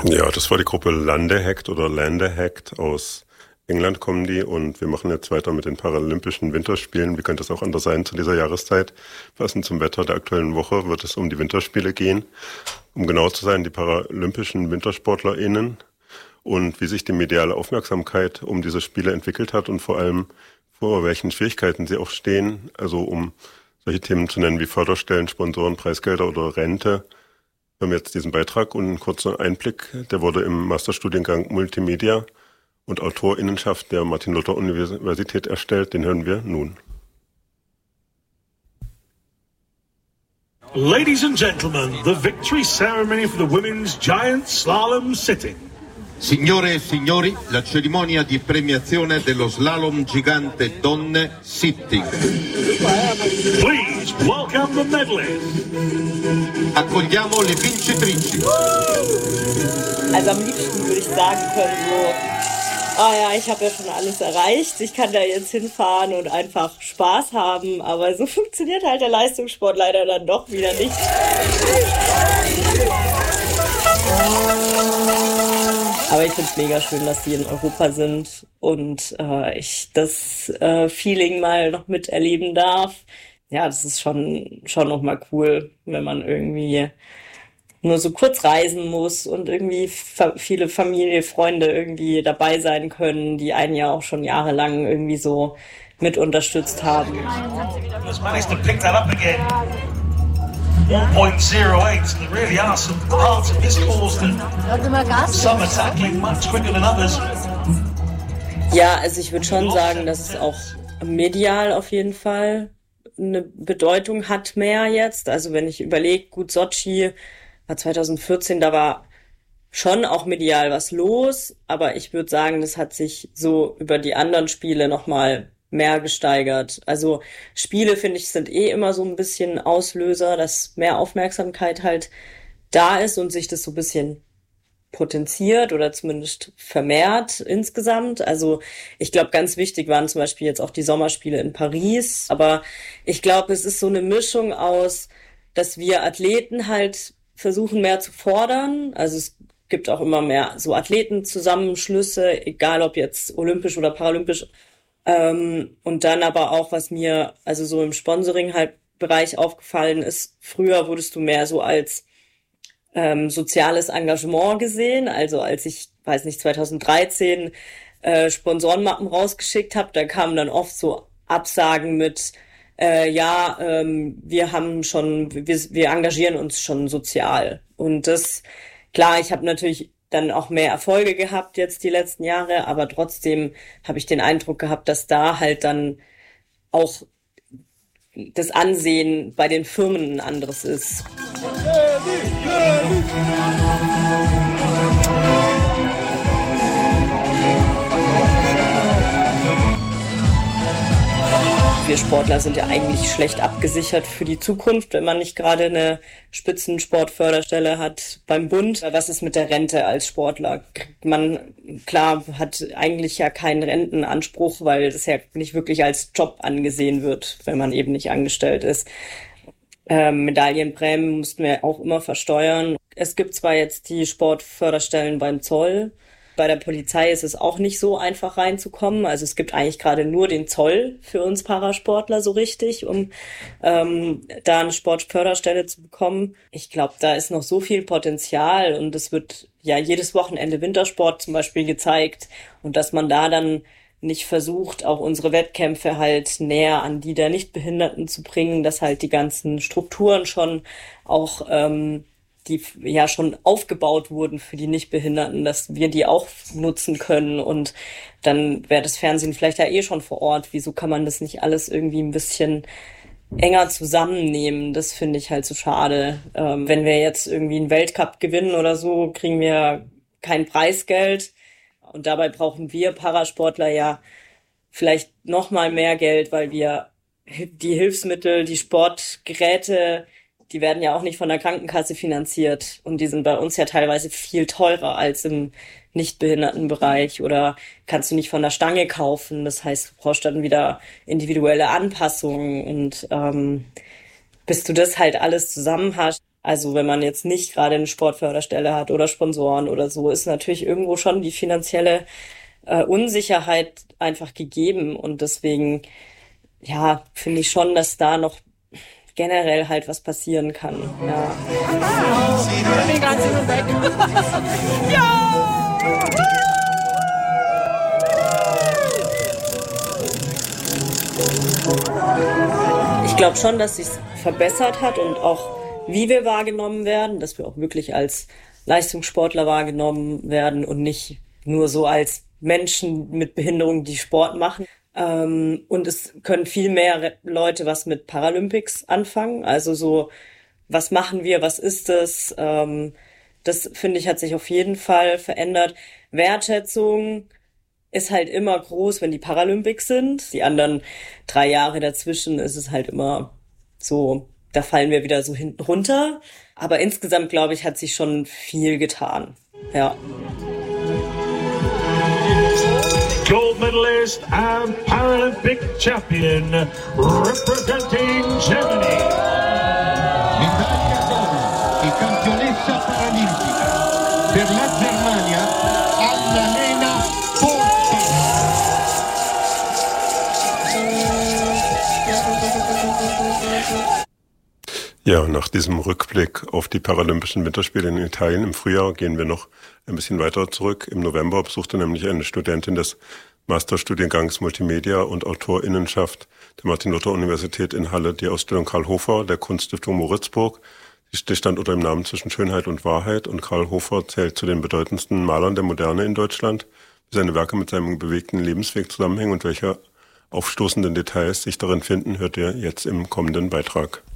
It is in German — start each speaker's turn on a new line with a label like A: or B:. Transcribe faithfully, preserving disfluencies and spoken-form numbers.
A: Ja, das war die Gruppe Landehackt oder Landehackt aus England kommen die und wir machen jetzt weiter mit den Paralympischen Winterspielen. Wie könnte es auch anders sein zu dieser Jahreszeit? Passend zum Wetter der aktuellen Woche wird es um die Winterspiele gehen. Um genau zu sein, die Paralympischen WintersportlerInnen und wie sich die mediale Aufmerksamkeit um diese Spiele entwickelt hat und vor allem vor welchen Schwierigkeiten sie auch stehen. Also um solche Themen zu nennen wie Förderstellen, Sponsoren, Preisgelder oder Rente. Wir haben jetzt diesen Beitrag und einen kurzen Einblick. Der wurde im Masterstudiengang Multimedia und AutorInnenschaft der Martin-Luther-Universität erstellt. Den hören wir nun.
B: Ladies and gentlemen, the victory ceremony for the women's giant slalom sitting.
C: Signore e signori, la cerimonia di premiazione dello slalom gigante donne sitting.
B: Please welcome the medalists.
C: Accogliamo le vincitrici.
D: Also am liebsten würde ich sagen können so, ah ja, ich habe ja schon alles erreicht, ich kann da jetzt hinfahren und einfach Spaß haben, aber so funktioniert halt der Leistungssport leider dann doch wieder nicht. Aber ich finde es mega schön, dass die in Europa sind und äh, ich das äh, Feeling mal noch miterleben darf. Ja, das ist schon, schon nochmal cool, wenn man irgendwie nur so kurz reisen muss und irgendwie fa- viele Familie, Freunde irgendwie dabei sein können, die einen ja auch schon jahrelang irgendwie so mit unterstützt haben.
B: one point oh eight, there really are some parts of this course that some are tackling much quicker than others.
D: Ja, also ich würde schon sagen, dass es auch medial auf jeden Fall eine Bedeutung hat mehr jetzt. Also wenn ich überlege, gut, Sotschi war zwanzig vierzehn, da war schon auch medial was los, aber ich würde sagen, das hat sich so über die anderen Spiele nochmal mehr gesteigert. Also Spiele, finde ich, sind eh immer so ein bisschen Auslöser, dass mehr Aufmerksamkeit halt da ist und sich das so ein bisschen potenziert oder zumindest vermehrt insgesamt. Also ich glaube, ganz wichtig waren zum Beispiel jetzt auch die Sommerspiele in Paris. Aber ich glaube, es ist so eine Mischung aus, dass wir Athleten halt versuchen mehr zu fordern. Also es gibt auch immer mehr so Athletenzusammenschlüsse, egal ob jetzt olympisch oder paralympisch. Ähm, und dann aber auch, was mir also so im Sponsoring halt Bereich aufgefallen ist, früher wurdest du mehr so als ähm, soziales Engagement gesehen. Also als ich, weiß nicht, zwanzig dreizehn äh, Sponsorenmappen rausgeschickt habe, da kamen dann oft so Absagen mit äh, ja, ähm, wir haben schon, wir, wir engagieren uns schon sozial. Und das, klar, ich habe natürlich dann auch mehr Erfolge gehabt jetzt die letzten Jahre, aber trotzdem habe ich den Eindruck gehabt, dass da halt dann auch das Ansehen bei den Firmen ein anderes ist. Wir Sportler sind ja eigentlich schlecht abgesichert für die Zukunft, wenn man nicht gerade eine Spitzensportförderstelle hat beim Bund. Was ist mit der Rente als Sportler? Man, klar, hat eigentlich ja keinen Rentenanspruch, weil das ja nicht wirklich als Job angesehen wird, wenn man eben nicht angestellt ist. Ähm, Medaillenprämien mussten wir auch immer versteuern. Es gibt zwar jetzt die Sportförderstellen beim Zoll, bei der Polizei ist es auch nicht so einfach reinzukommen. Also es gibt eigentlich gerade nur den Zoll für uns Parasportler so richtig, um ähm, da eine Sportförderstelle zu bekommen. Ich glaube, da ist noch so viel Potenzial und es wird ja jedes Wochenende Wintersport zum Beispiel gezeigt und dass man da dann nicht versucht, auch unsere Wettkämpfe halt näher an die der Nichtbehinderten zu bringen, dass halt die ganzen Strukturen schon auch ähm, die ja schon aufgebaut wurden für die Nichtbehinderten, dass wir die auch nutzen können und dann wäre das Fernsehen vielleicht ja eh schon vor Ort. Wieso kann man das nicht alles irgendwie ein bisschen enger zusammennehmen? Das finde ich halt so schade. Ähm, wenn wir jetzt irgendwie einen Weltcup gewinnen oder so, kriegen wir kein Preisgeld und dabei brauchen wir Parasportler ja vielleicht noch mal mehr Geld, weil wir die Hilfsmittel, die Sportgeräte, die werden ja auch nicht von der Krankenkasse finanziert und die sind bei uns ja teilweise viel teurer als im Nichtbehindertenbereich oder kannst du nicht von der Stange kaufen. Das heißt, du brauchst dann wieder individuelle Anpassungen und ähm, bis du das halt alles zusammen hast, Also wenn man jetzt nicht gerade eine Sportförderstelle hat oder Sponsoren oder so, ist natürlich irgendwo schon die finanzielle äh, Unsicherheit einfach gegeben. Und deswegen, ja, finde ich schon, dass da noch generell halt was passieren kann. Ja. Ich glaube schon, dass sich's verbessert hat und auch wie wir wahrgenommen werden, dass wir auch wirklich als Leistungssportler wahrgenommen werden und nicht nur so als Menschen mit Behinderung, die Sport machen. Ähm, und es können viel mehr Leute was mit Paralympics anfangen. Also so, was machen wir, was ist es? Ähm, das, finde ich, hat sich auf jeden Fall verändert. Wertschätzung ist halt immer groß, wenn die Paralympics sind. Die anderen drei Jahre dazwischen ist es halt immer so, da fallen wir wieder so hinten runter. Aber insgesamt, glaube ich, hat sich schon viel getan. Ja.
B: Gold medalist and Paralympic champion representing Germany.
C: L'Italia d'oro e campionessa paralimpica per la Germania, Annalena Porta.
A: Ja, nach diesem Rückblick auf die Paralympischen Winterspiele in Italien im Frühjahr gehen wir noch ein bisschen weiter zurück. Im November besuchte nämlich eine Studentin des Masterstudiengangs Multimedia und Autorinnenschaft der Martin-Luther-Universität in Halle die Ausstellung Karl Hofer der Kunststiftung Moritzburg. Die stand unter dem Namen Zwischen Schönheit und Wahrheit und Karl Hofer zählt zu den bedeutendsten Malern der Moderne in Deutschland. Wie seine Werke mit seinem bewegten Lebensweg zusammenhängen und welche aufstoßenden Details sich darin finden, hört ihr jetzt im kommenden Beitrag.